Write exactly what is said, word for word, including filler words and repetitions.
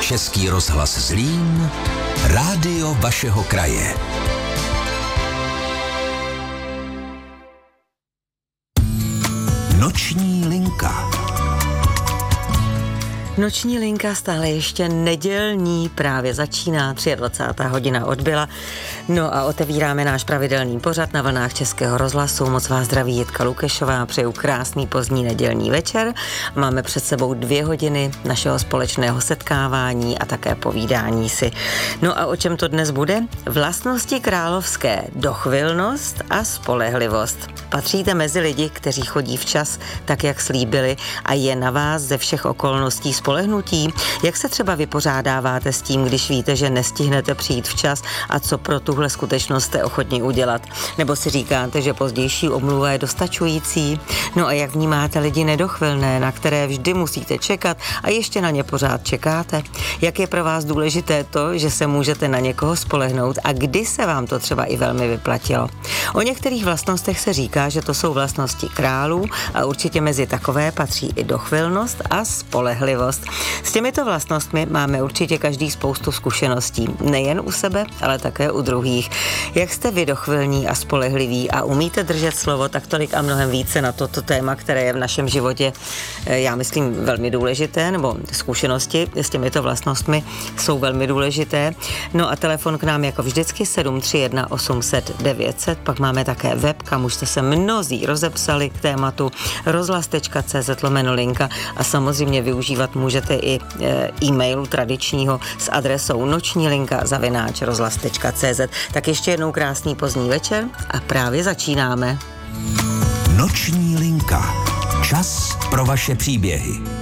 Český rozhlas Zlín, rádio vašeho kraje. Noční linka. Noční linka stále ještě nedělní, právě začíná, dvacátá třetí hodina odbyla. No a otevíráme náš pravidelný pořad na vlnách Českého rozhlasu. Moc vás zdraví Jitka Lukešová, přeju krásný pozdní nedělní večer. Máme před sebou dvě hodiny našeho společného setkávání a také povídání si. No a o čem to dnes bude? Vlastnosti královské, dochvilnost a spolehlivost. Patříte mezi lidi, kteří chodí včas, tak jak slíbili, a je na vás ze všech okolností spolehnutí? Jak se třeba vypořádáváte s tím, když víte, že nestihnete přijít včas a co pro tuhle skutečnost jste ochotni udělat? Nebo si říkáte, že pozdější omluva je dostačující? No a jak vnímáte lidi nedochvilné, na které vždy musíte čekat a ještě na ně pořád čekáte? Jak je pro vás důležité to, že se můžete na někoho spolehnout a kdy se vám to třeba i velmi vyplatilo? O některých vlastnostech se říká, že to jsou vlastnosti králů a určitě mezi takové patří i dochvilnost a spolehlivost. S těmito vlastnostmi máme určitě každý spoustu zkušeností, nejen u sebe, ale také u druhých. Jak jste vy dochvilní a spolehliví a umíte držet slovo, tak tolik a mnohem více na toto téma, které je v našem životě, já myslím, velmi důležité, nebo zkušenosti s těmito vlastnostmi jsou velmi důležité. No a telefon k nám jako vždycky sedm tři jedna osm set devět set, pak máme také web, kam už jste se mnozí rozepsali k tématu rozhlas tečka cé zet lomeno linka a samozřejmě využívat můžete i e-mailu tradičního s adresou noční linka zavináč rozhlas tečka cé zet. Tak ještě jednou krásný pozdní večer a právě začínáme. Noční linka. Čas pro vaše příběhy.